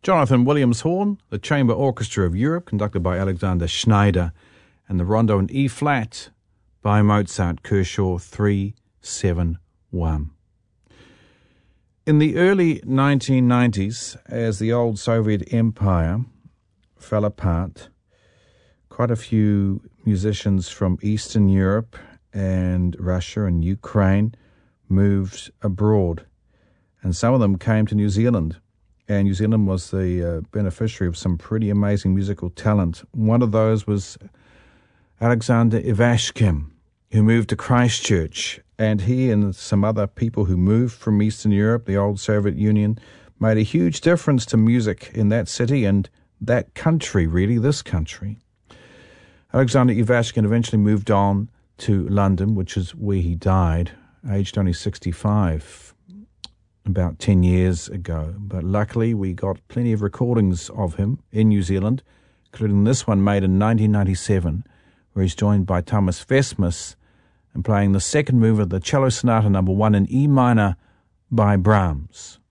Jonathan Williams Horn, the Chamber Orchestra of Europe, conducted by Alexander Schneider, and the Rondo in E-flat by Mozart, Kershaw 371. In the early 1990s, as the old Soviet Empire fell apart, quite a few musicians from Eastern Europe and Russia and Ukraine moved abroad, and some of them came to New Zealand. And New Zealand was the beneficiary of some pretty amazing musical talent. One of those was Alexander Ivashkin, who moved to Christchurch. And he and some other people who moved from Eastern Europe, the old Soviet Union, made a huge difference to music in that city and that country, really, this country. Alexander Ivashkin eventually moved on to London, which is where he died, aged only 65. About 10 years ago. But luckily we got plenty of recordings of him in New Zealand, including this one made in 1997, where he's joined by Thomas Vesmus and playing the second movement of the Cello Sonata No. 1 in E minor by Brahms.